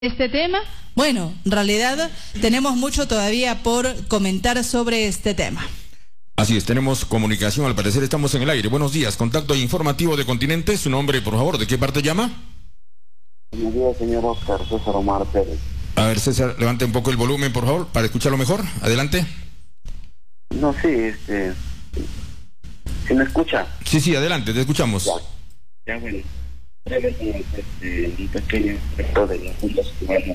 este tema? Bueno, en realidad tenemos mucho todavía por comentar sobre este tema. Así es, tenemos comunicación, al parecer estamos en el aire. Buenos días, contacto informativo de Continente. Su nombre, por favor, ¿de qué parte llama? Buenos días, señor Oscar, César Omar Pérez. A ver, César, levante un poco el volumen, por favor, para escucharlo mejor. Adelante. No, sí, ¿se me escucha? Sí, adelante, te escuchamos. Ya bueno. Un pequeño aspecto de las juntas cubanas.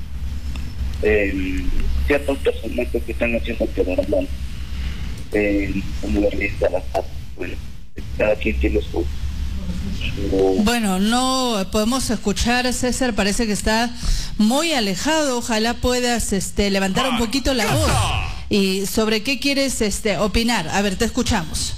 Ciertos personajes que están haciendo quedar mal, como la lista de las partes. Bueno, cada quien tiene su... Bueno, no podemos escuchar, César, parece que está muy alejado. Ojalá puedas levantar un poquito la voz. ¿Y sobre qué quieres opinar? A ver, te escuchamos.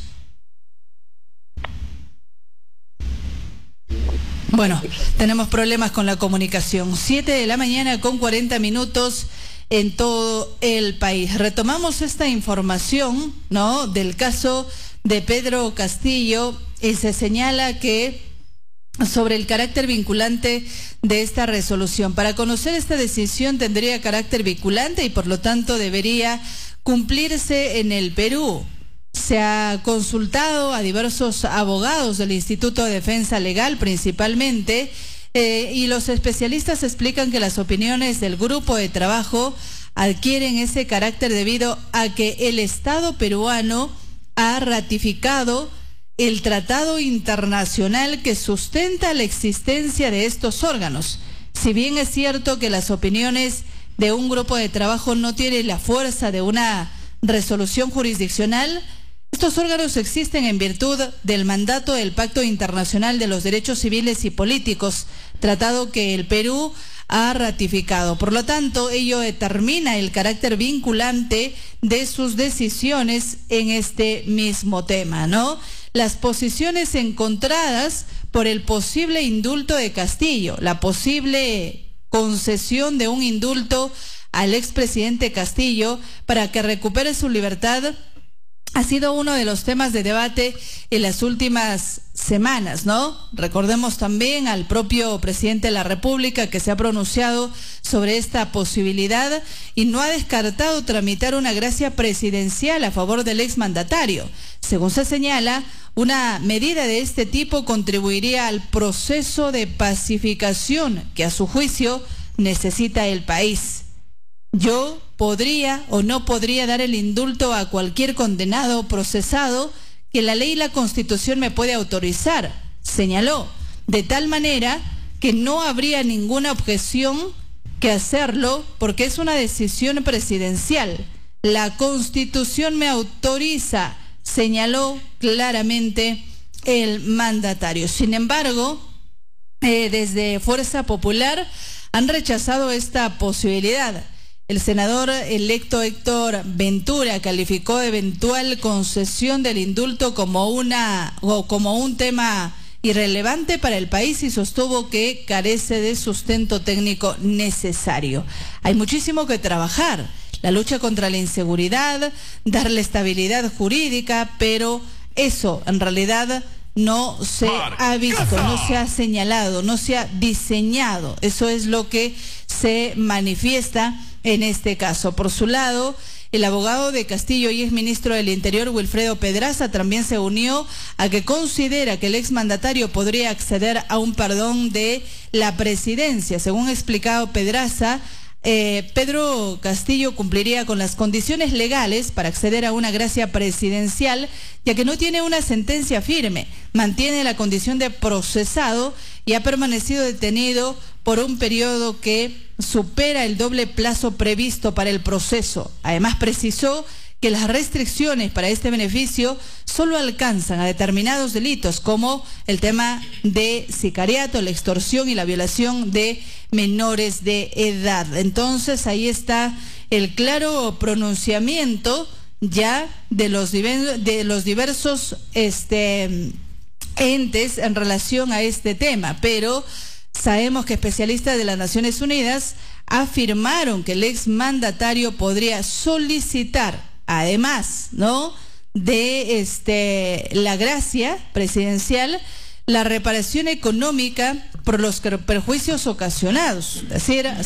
Bueno, tenemos problemas con la comunicación. 7 de la mañana con 40 minutos en todo el país. Retomamos esta información, ¿no?, del caso de Pedro Castillo, y se señala que sobre el carácter vinculante de esta resolución. Para conocer esta decisión tendría carácter vinculante y por lo tanto debería cumplirse en el Perú. Se ha consultado a diversos abogados del Instituto de Defensa Legal principalmente, y los especialistas explican que las opiniones del grupo de trabajo adquieren ese carácter debido a que el Estado peruano ha ratificado el tratado internacional que sustenta la existencia de estos órganos. Si bien es cierto que las opiniones de un grupo de trabajo no tienen la fuerza de una resolución jurisdiccional, estos órganos existen en virtud del mandato del Pacto Internacional de los Derechos Civiles y Políticos, tratado que el Perú ha ratificado. Por lo tanto, ello determina el carácter vinculante de sus decisiones en este mismo tema, ¿no? Las posiciones encontradas por el posible indulto de Castillo, la posible concesión de un indulto al expresidente Castillo para que recupere su libertad, ha sido uno de los temas de debate en las últimas semanas, ¿no? Recordemos también al propio presidente de la República que se ha pronunciado sobre esta posibilidad y no ha descartado tramitar una gracia presidencial a favor del exmandatario. Según se señala, una medida de este tipo contribuiría al proceso de pacificación que a su juicio necesita el país. Yo podría o no podría dar el indulto a cualquier condenado o procesado que la ley y la Constitución me puede autorizar, señaló, de tal manera que no habría ninguna objeción que hacerlo porque es una decisión presidencial. La Constitución me autoriza, señaló claramente el mandatario. Sin embargo, desde Fuerza Popular han rechazado esta posibilidad. El senador electo Héctor Ventura calificó de eventual concesión del indulto como un tema irrelevante para el país y sostuvo que carece de sustento técnico necesario. Hay muchísimo que trabajar, la lucha contra la inseguridad, darle estabilidad jurídica, pero eso en realidad no se ha visto, no se ha señalado, no se ha diseñado. Eso es lo que se manifiesta en este caso. Por su lado, el abogado de Castillo y exministro del Interior, Wilfredo Pedraza, también se unió a que considera que el exmandatario podría acceder a un perdón de la presidencia. Según ha explicado Pedraza, Pedro Castillo cumpliría con las condiciones legales para acceder a una gracia presidencial, ya que no tiene una sentencia firme, mantiene la condición de procesado y ha permanecido detenido por un periodo que supera el doble plazo previsto para el proceso. Además, precisó que las restricciones para este beneficio solo alcanzan a determinados delitos como el tema de sicariato, la extorsión y la violación de menores de edad. Entonces, ahí está el claro pronunciamiento ya de los diversos entes en relación a este tema, pero sabemos que especialistas de las Naciones Unidas afirmaron que el exmandatario podría solicitar, además, ¿no?, de la gracia presidencial, la reparación económica por los perjuicios ocasionados. Así era